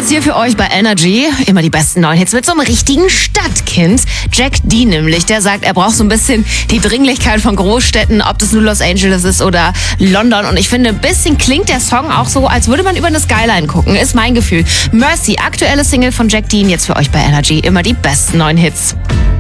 jetzt hier für euch bei Energy. Immer die besten neuen Hits mit so einem richtigen Stadtkind. Jack D nämlich, der sagt, er braucht so ein bisschen die Dringlichkeit von Großstädten, ob das nur Los Angeles ist oder London. Und ich finde, ein bisschen klingt der Song auch so, als würde man über eine Skyline gucken. Ist mein Gefühl. Mercy, aktuelle Single von Jack D, jetzt für euch bei Energy. Immer die besten neuen Hits.